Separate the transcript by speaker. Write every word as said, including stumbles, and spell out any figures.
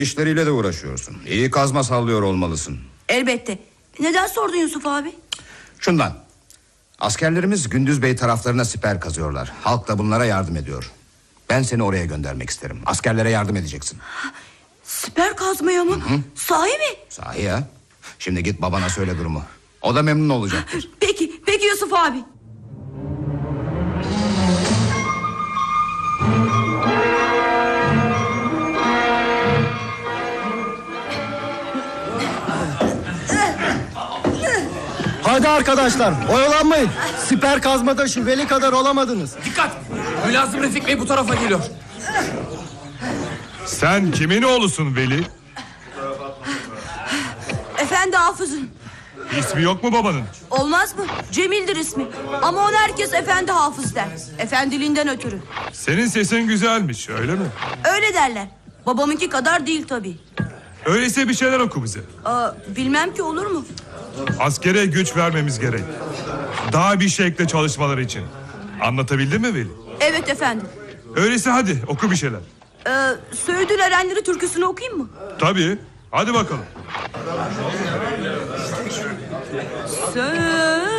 Speaker 1: İşleriyle de uğraşıyorsun. İyi kazma sallıyor olmalısın.
Speaker 2: Elbette. Neden sordun Yusuf abi?
Speaker 1: Şundan. Askerlerimiz Gündüz Bey taraflarına siper kazıyorlar. Halk da bunlara yardım ediyor. Ben seni oraya göndermek isterim. Askerlere yardım edeceksin.
Speaker 2: Siper kazmaya mı? Hı hı. Sahi mi?
Speaker 1: Sahi ya. Şimdi git babana söyle durumu. O da memnun olacaktır.
Speaker 2: Peki, peki Yusuf abi.
Speaker 3: Hadi arkadaşlar, oyalanmayın. Siper kazmada şu Veli kadar olamadınız.
Speaker 4: Dikkat! Mülazım Refik Bey bu tarafa geliyor.
Speaker 5: Sen kimin oğlusun Veli?
Speaker 2: Efendi Hafız'ın.
Speaker 5: İsmi yok mu babanın?
Speaker 2: Olmaz mı? Cemil'dir ismi. Ama onu herkes Efendi Hafız der. Efendiliğinden ötürü.
Speaker 5: Senin sesin güzelmiş, öyle mi?
Speaker 2: Öyle derler. Babamınki kadar değil tabii.
Speaker 5: Öyleyse bir şeyler oku bize.
Speaker 2: Aa, bilmem ki, olur mu?
Speaker 5: Askere güç vermemiz gerek. Daha bir şekilde çalışmaları için. Anlatabildim mi Veli?
Speaker 2: Evet efendim.
Speaker 5: Öyleyse hadi oku bir şeyler.
Speaker 2: Ee, Söğüdül Erenleri türküsünü okuyayım mı?
Speaker 5: Tabii. Hadi bakalım.
Speaker 2: Söğüdül